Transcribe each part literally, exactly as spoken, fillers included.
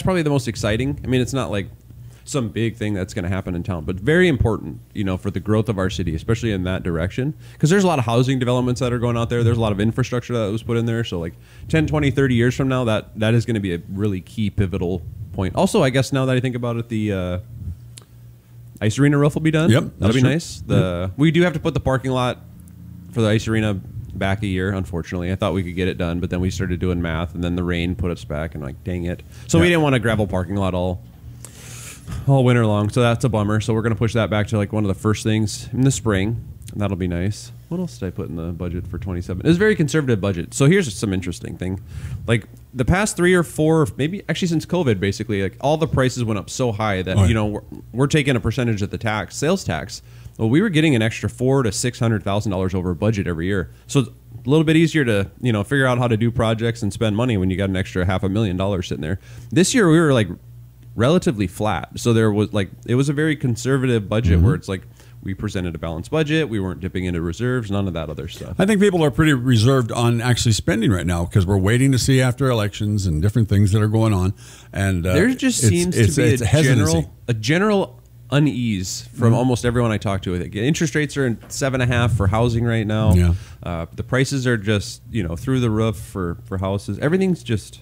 probably the most exciting. I mean, it's not like some big thing that's going to happen in town, but very important, you know, for the growth of our city, especially in that direction. Because there's a lot of housing developments that are going out there. There's a lot of infrastructure that was put in there. So like ten, twenty, thirty years from now, that, that is going to be a really key pivotal point. Also, I guess now that I think about it, the uh, ice arena roof will be done. Yep. That'll be true. nice. The Yep. We do have to put the parking lot for the ice arena back a year, unfortunately. I thought we could get it done, but then we started doing math, and then the rain put us back, and like, dang it. So Yeah. we didn't want a gravel parking lot all all winter long, so that's a bummer. So we're going to push that back to like one of the first things in the spring, and that'll be nice. What else did I put in the budget for twenty-seven? It was a very conservative budget. So here's some interesting thing. Like the past three or four, maybe actually since COVID, basically, like all the prices went up so high that, Oh, yeah. you know, we're, we're taking a percentage of the tax, sales tax. Well, we were getting an extra four to six hundred thousand dollars over budget every year. So it's a little bit easier to, you know, figure out how to do projects and spend money when you got an extra half a million dollars sitting there. This year we were like relatively flat. So there was like, it was a very conservative budget Mm-hmm. where it's like we presented a balanced budget. We weren't dipping into reserves, none of that other stuff. I think people are pretty reserved on actually spending right now because we're waiting to see after elections and different things that are going on. And uh, there just it's- seems it's, to be it's a hesitancy. general, a general unease from Mm-hmm. almost everyone I talk to. I think interest rates are in seven and a half for housing right now. Yeah. Uh, the prices are just, you know, through the roof for, for houses. Everything's just,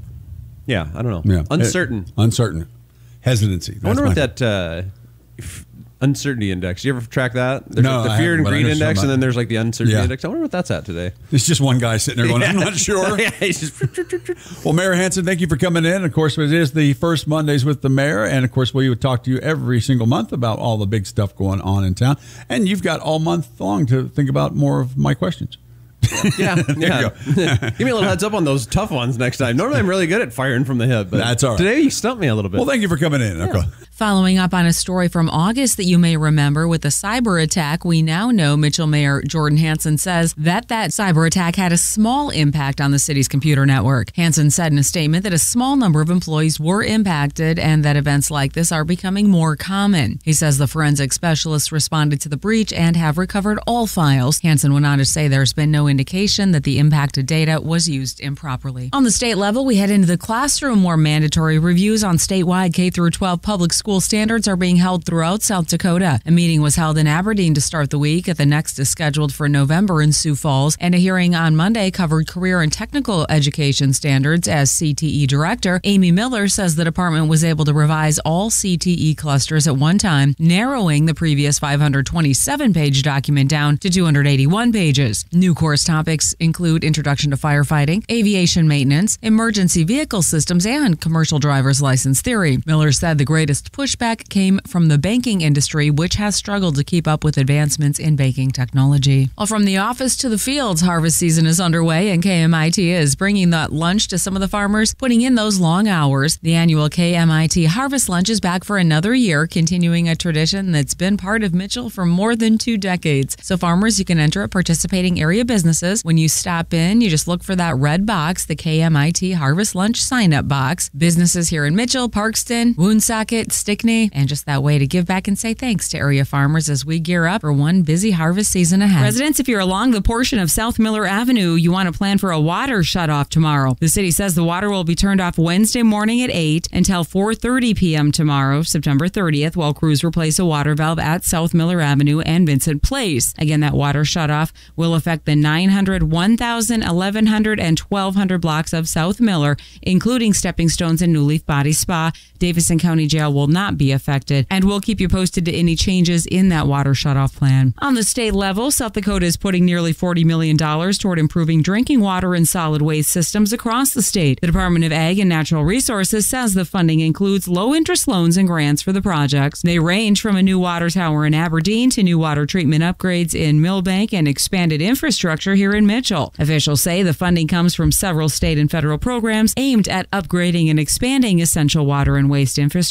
yeah, I don't know. Yeah. Uncertain. It- uncertain. Hesitancy. I wonder That's what my- that uh, f- uncertainty index. You ever track that? There's No, like the I fear haven't, and but I greed know index, something and then about there's like the uncertainty Yeah. index. I wonder what that's at today. It's just one guy sitting there going, I'm not sure. Yeah, he's just Well, Mayor Hanson, thank you for coming in. Of course, it is the first Mondays with the mayor. And of course, we would talk to you every single month about all the big stuff going on in town. And you've got all month long to think about more of my questions. yeah, yeah. Give me a little heads up on those tough ones next time. Normally, I'm really good at firing from the hip, but That's all right. today you stumped me a little bit. Well, thank you for coming in. Okay. Following up on a story from August that you may remember with the cyber attack, we now know Mitchell Mayor Jordan Hansen says that that cyber attack had a small impact on the city's computer network. Hansen said in a statement that a small number of employees were impacted and that events like this are becoming more common. He says the forensic specialists responded to the breach and have recovered all files. Hansen went on to say there's been no indication that the impacted data was used improperly. On the state level, we head into the classroom where mandatory reviews on statewide K through twelve public school standards are being held throughout South Dakota. A meeting was held in Aberdeen to start the week. The next is scheduled for November in Sioux Falls, and a hearing on Monday covered career and technical education standards. As C T E director, Amy Miller says the department was able to revise all C T E clusters at one time, narrowing the previous five hundred twenty-seven page document down to two hundred eighty-one pages. New course topics include introduction to firefighting, aviation maintenance, emergency vehicle systems, and commercial driver's license theory. Miller said the greatest pushback came from the banking industry, which has struggled to keep up with advancements in banking technology. Well, from the office to the fields, harvest season is underway, and K M I T is bringing that lunch to some of the farmers, putting in those long hours. The annual K M I T Harvest Lunch is back for another year, continuing a tradition that's been part of Mitchell for more than two decades. So farmers, you can enter at participating area businesses. When you stop in, you just look for that red box, the K M I T Harvest Lunch sign-up box. Businesses here in Mitchell, Parkston, Woonsocket, Stickney, and just that way to give back and say thanks to area farmers as we gear up for one busy harvest season ahead. Residents, if you're along the portion of South Miller Avenue, you want to plan for a water shutoff tomorrow. The city says the water will be turned off Wednesday morning at eight until four thirty p.m. tomorrow, September thirtieth, while crews replace a water valve at South Miller Avenue and Vincent Place. Again, that water shutoff will affect the nine hundred, one thousand, eleven hundred, and twelve hundred blocks of South Miller, including Stepping Stones and New Leaf Body Spa. Davidson County Jail will not be affected, and we'll keep you posted to any changes in that water shutoff plan. On the state level, South Dakota is putting nearly forty million dollars toward improving drinking water and solid waste systems across the state. The Department of Ag and Natural Resources says the funding includes low-interest loans and grants for the projects. They range from a new water tower in Aberdeen to new water treatment upgrades in Millbank and expanded infrastructure here in Mitchell. Officials say the funding comes from several state and federal programs aimed at upgrading and expanding essential water and waste infrastructure.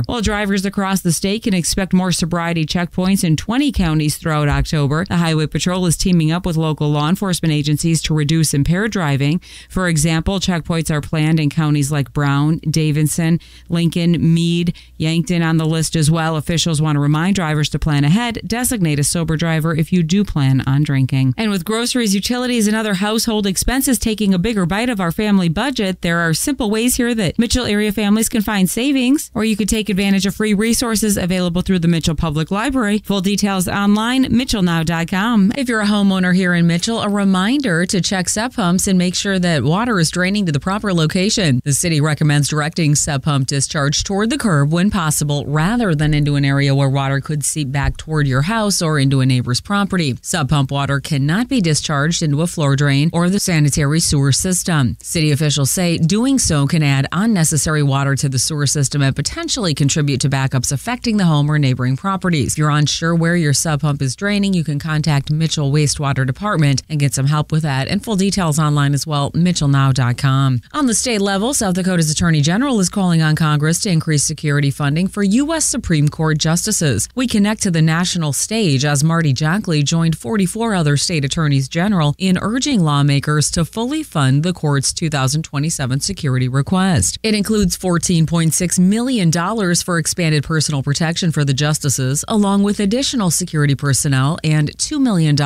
While drivers across the state can expect more sobriety checkpoints in twenty counties throughout October, the Highway Patrol is teaming up with local law enforcement agencies to reduce impaired driving. For example, checkpoints are planned in counties like Brown, Davidson, Lincoln, Meade, Yankton on the list as well. Officials want to remind drivers to plan ahead, designate a sober driver if you do plan on drinking. And with groceries, utilities, and other household expenses taking a bigger bite of our family budget, there are simple ways here that Mitchell area families can find savings, or you could take advantage of free resources available through the Mitchell Public Library. Full details online, mitchell now dot com. If you're a homeowner here in Mitchell, a reminder to check sub pumps and make sure that water is draining to the proper location. The city recommends directing sub pump discharge toward the curb when possible, rather than into an area where water could seep back toward your house or into a neighbor's property. Sub pump water cannot be discharged into a floor drain or the sanitary sewer system. City officials say doing so can add unnecessary water to the sewer system and potentially contribute to backups affecting the home or neighboring properties. If you're unsure where your sub pump is draining, you can contact Mitchell Wastewater Department and get some help with that. And full details online as well, mitchell now dot com. On the state level, South Dakota's Attorney General is calling on Congress to increase security funding for U S Supreme Court justices. We connect to the national stage as Marty Jonkley joined forty-four other state attorneys general in urging lawmakers to fully fund the court's two thousand twenty-seven security request. It includes fourteen point six million dollars for expanded personal protection for the justices, along with additional security personnel and two million dollars